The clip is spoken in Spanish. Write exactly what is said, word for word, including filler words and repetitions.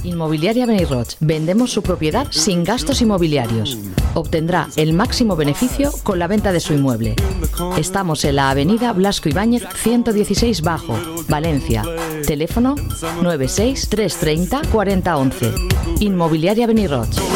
Inmobiliaria Benirroch. Vendemos su propiedad sin gastos inmobiliarios. Obtendrá el máximo beneficio con la venta de su inmueble. Estamos en la avenida Blasco Ibáñez ciento dieciséis Bajo, Valencia. Teléfono nueve seis, tres treinta, cuarenta once. Inmobiliaria Benirroch.